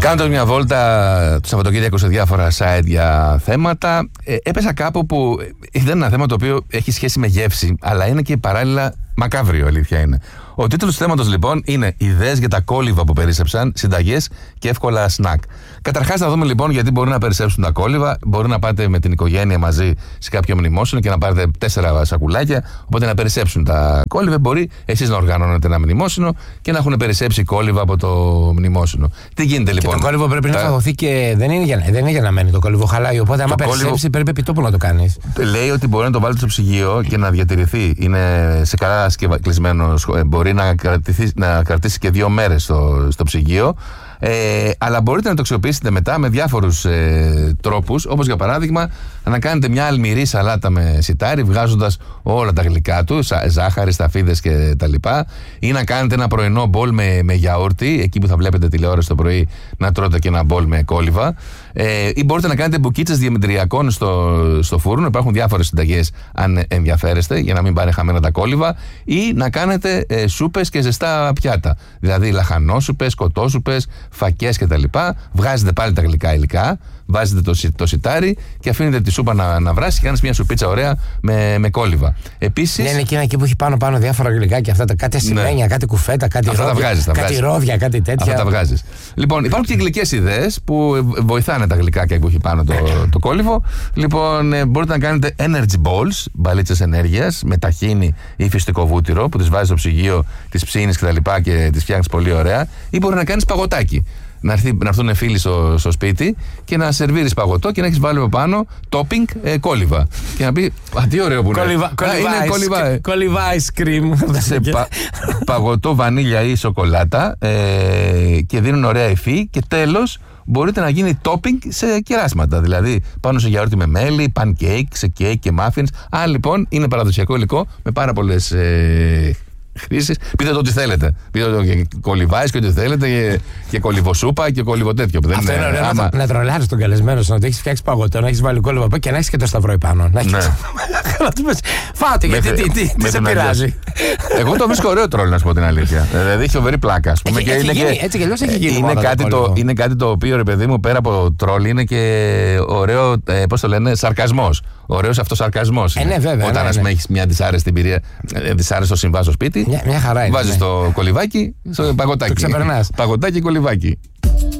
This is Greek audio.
Κάνοντας μια βόλτα το Σαββατοκύριακο σε διάφορα site για θέματα, έπεσα κάπου που ήταν ένα θέμα το οποίο έχει σχέση με γεύση, αλλά είναι και παράλληλα μακάβριο, αλήθεια είναι. Ο τίτλος του θέματος λοιπόν είναι «Ιδέες για τα κόλληβα που περίσσεψαν, συνταγές και εύκολα σνακ». Καταρχάς θα δούμε λοιπόν γιατί μπορεί να περισσέψουν τα κόλληβα. Μπορεί να πάτε με την οικογένεια μαζί σε κάποιο μνημόσυνο και να πάρετε 4 σακουλάκια, οπότε να περισσέψουν τα κόλληβα. Μπορεί εσείς να οργανώνετε ένα μνημόσυνο και να έχουν περισσέψει κόλληβα από το μνημόσυνο. Τι γίνεται λοιπόν? Και το κόλληβο πρέπει να φαγωθεί και δεν είναι για να μένει. Το κόλληβο χαλάει. Οπότε, άμα περισσέψει, πρέπει επιτόπου να το κάνεις. Λέει ότι μπορεί να το βάλετε στο ψυγείο και να διατηρηθεί. Είναι σε καλά κλεισμένο. Μπορεί να κρατήσει και 2 μέρες στο ψυγείο. Αλλά μπορείτε να το αξιοποιήσετε μετά με διάφορους τρόπους, όπως για παράδειγμα να κάνετε μια αλμυρή σαλάτα με σιτάρι, βγάζοντας όλα τα γλυκά του, ζάχαρη, σταφίδες και τα λοιπά, ή να κάνετε ένα πρωινό μπολ με γιαούρτι, εκεί που θα βλέπετε τηλεόραση το πρωί, να τρώτε και ένα μπολ με κόλληβα, ή μπορείτε να κάνετε μπουκίτσες διαμετριακών στο φούρνο. Υπάρχουν διάφορες συνταγές αν ενδιαφέρεστε, για να μην πάνε χαμένα τα κόλληβα, ή να κάνετε σούπες και ζεστά πιάτα, δηλαδή λαχανόσουπες, κοτόσουπες, φακές κτλ. Βγάζετε πάλι τα γλυκά υλικά, βάζετε το σιτάρι και αφήνετε τη σούπα να βράσει και κάνεις μια σουπίτσα ωραία με κόλληβα. Επίσης. Ναι, είναι εκείνα εκεί που έχει πάνω διάφορα γλυκά και αυτά, κάτι ασημένια, κάτι κουφέτα, κάτι ρόδια, κάτι τέτοια. Αυτά τα βγάζεις. Λοιπόν, υπάρχουν και γλυκές ιδέες που βοηθάνε τα γλυκάκια που έχει πάνω το κόλληβο. Λοιπόν, μπορείτε να κάνετε energy balls, μπαλίτσες ενέργειας, με ταχίνι ή φυστικό βούτυρο που τις βάζεις στο ψυγείο, τις ψήνεις κτλ. Και τις φτιάχνεις πολύ ωραία. Ή μπορεί να κάνεις παγωτάκι. Να έρθουν φίλοι στο σπίτι και να σερβίρεις παγωτό και να έχεις βάλει από πάνω topping κόλληβα. Και να πει, τι ωραίο που είναι. Κόλληβα ice cream. Σε παγωτό, βανίλια ή σοκολάτα και δίνουν ωραία υφή. Και τέλος, μπορείτε να γίνει topping σε κεράσματα. Δηλαδή πάνω σε γιαούρτι με μέλι, pancake, σε cake και muffins. Αν λοιπόν είναι παραδοσιακό υλικό με πάρα πολλές χρήσεις. Πείτε το ό,τι θέλετε. Πείτε το και κολυβάεις και ό,τι θέλετε και κολυβοσούπα και κολυβοτέτοιο. Αυτό είναι ωραίο να τρολάρεις τον καλεσμένο σου, να το έχεις φτιάξει παγωτό, να έχεις βάλει κόλληβα και να έχεις και το σταυρό επάνω. Να του πεις φάτε, γιατί τι σε πειράζει. Εγώ το βρίσκω ωραίο τρόλ, να σου πω την αλήθεια. Δηλαδή έχει φοβερή πλάκα, ας πούμε. Έτσι κι αλλιώς έχει γίνει. Είναι κάτι το οποίο, ρε παιδί μου, πέρα από τρόλ είναι και ωραίο, πώς το λένε, σαρκασμός. Ωραίος αυτοσαρκασμός. Ναι, βέβαια. Όταν ας πούμε έχεις μια δυσάρεστη εμπειρία, δυσάρεστο συμβά στο σπίτι, μια χαρά είναι. Βάζεις το κολυβάκι στο παγωτάκι. Το ξεπερνάς. Παγωτάκι, κολυβάκι.